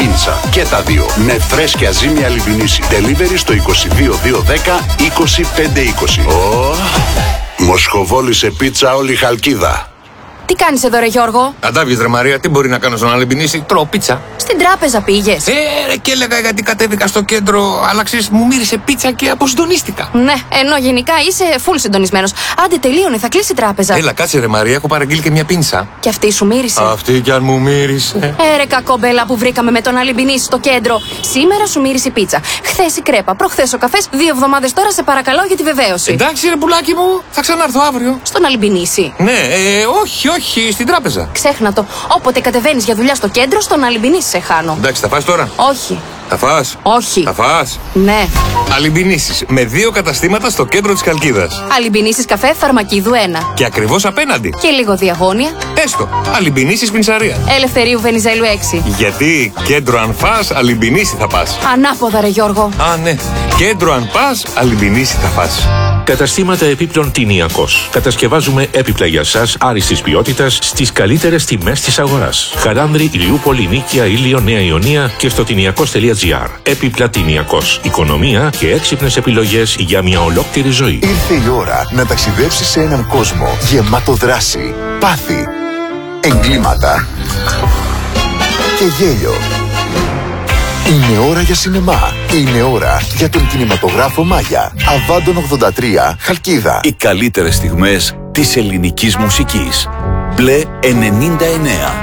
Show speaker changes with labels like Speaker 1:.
Speaker 1: πίτσα. Και τα δύο με φρέσκια ζύμη Αλιμπινίση. Delivery στο 22210 2520. Μοσχοβόλησε πίτσα όλη η Χαλκίδα.
Speaker 2: Τι κάνεις εδώ, ρε Γιώργο?
Speaker 3: Αντάβιες, ρε Μαρία, τι μπορεί να κάνω στον Αλιμπινίση? Τρώω πίτσα.
Speaker 2: Στην τράπεζα πήγες?
Speaker 3: Ρε, και έλεγα γιατί κατέβηκα στο κέντρο, αλλά ξέρεις, μου μύρισε πίτσα και αποσυντονίστηκα.
Speaker 2: Ναι, ενώ γενικά είσαι full συντονισμένος. Άντε, τελείωνε, θα κλείσει η τράπεζα.
Speaker 3: Έλα, κάτσε, ρε Μαρία, έχω παραγγείλει και μια πίνσα.
Speaker 2: Και αυτή σου μύρισε?
Speaker 3: Αυτή κι αν μου μύρισε.
Speaker 2: Ρε κακόμπελα που βρήκαμε με τον Αλιμπινίση στο κέντρο. Σήμερα σου μύρισε η πίτσα. Χθες η κρέπα, προχθές ο καφές. 2 εβδομάδες τώρα, σε παρακαλώ για τη βεβαίωση.
Speaker 3: Εντάξει, ρε πουλάκι μου, θα ξανάρθω αύριο.
Speaker 2: Στον Αλιμπινίση?
Speaker 3: Ναι, όχι, στην τράπεζα.
Speaker 2: Ξέχνα το. Όποτε κατεβαίνεις για δουλειά στο κέντρο, στον Αλιμπινίση σε χάνω.
Speaker 3: Εντάξει, θα φας τώρα?
Speaker 2: Όχι.
Speaker 3: Θα φας?
Speaker 2: Όχι.
Speaker 3: Θα φας?
Speaker 2: Ναι.
Speaker 3: Αλιμπινίσεις με 2 καταστήματα στο κέντρο της Χαλκίδας.
Speaker 2: Αλιμπινίσεις καφέ Φαρμακίδου 1.
Speaker 3: Και ακριβώς απέναντι.
Speaker 2: Και λίγο διαγώνια.
Speaker 3: Έστω. Αλιμπινίσεις πινσαρία.
Speaker 2: Ελευθερίου Βενιζέλου 6.
Speaker 3: Γιατί κέντρο αν φας, Αλιμπινίση θα πας.
Speaker 2: Ανάποδα, ρε Γιώργο.
Speaker 3: Α, ναι. Κέντρο αν πας, Αλιμπινίση θα πας.
Speaker 4: Καταστήματα επίπλων Τινιακός. Κατασκευάζουμε έπιπλα για σας άριστης ποιότητας στις καλύτερες τιμές της αγοράς. Χαράνδρη, Ηλιούπολη, Νίκαια, Ήλιο, Νέα Ιωνία και στο τινιακός.gr. Έπιπλα Τινιακός. Οικονομία και έξυπνες επιλογές για μια ολόκληρη ζωή.
Speaker 5: Ήρθε η ώρα να ταξιδέψεις σε έναν κόσμο γεμάτο δράση, πάθη, εγκλήματα και γέλιο. Είναι ώρα για σινεμά. Είναι ώρα για τον κινηματογράφο Μάγια. Αβάντων 83, Χαλκίδα.
Speaker 6: Οι καλύτερες στιγμές της ελληνικής μουσικής. Μπλε 99.